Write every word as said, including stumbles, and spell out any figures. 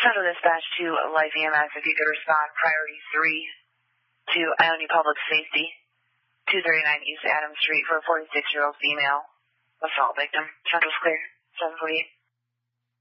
Central Dispatch to Life E M S, if you could respond, priority three to Ione Public Safety, two thirty-nine East Adams Street for a forty-six-year-old female assault victim. Central's clear, seven forty-eight.